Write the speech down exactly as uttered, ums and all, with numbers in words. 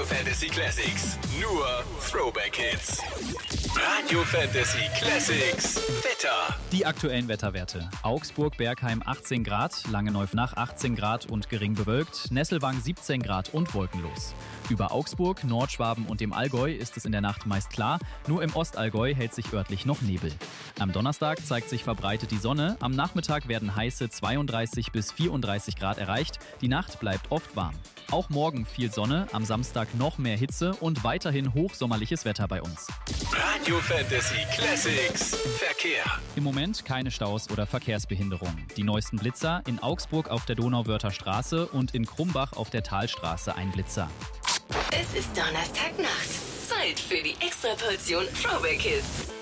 Fantasy Classics. Nur Throwback Hits. Radio Fantasy Classics. Wetter. Die aktuellen Wetterwerte. Augsburg-Bergheim achtzehn Grad, Langeneuth-Nach achtzehn Grad und gering bewölkt, Nesselwang siebzehn Grad und wolkenlos. Über Augsburg, Nordschwaben und dem Allgäu ist es in der Nacht meist klar, nur im Ostallgäu hält sich örtlich noch Nebel. Am Donnerstag zeigt sich verbreitet die Sonne, am Nachmittag werden heiße zweiunddreißig bis vierunddreißig Grad erreicht, die Nacht bleibt oft warm. Auch morgen viel Sonne, am Samstag noch mehr Hitze und weiterhin hochsommerliches Wetter bei uns. Radio Fantasy Classics. Verkehr. Im Moment keine Staus oder Verkehrsbehinderung. Die neuesten Blitzer: in Augsburg auf der Donauwörther Straße und in Krumbach auf der Talstraße ein Blitzer. Es ist Donnerstagnacht. Zeit für die Extraportion Throwback Hits.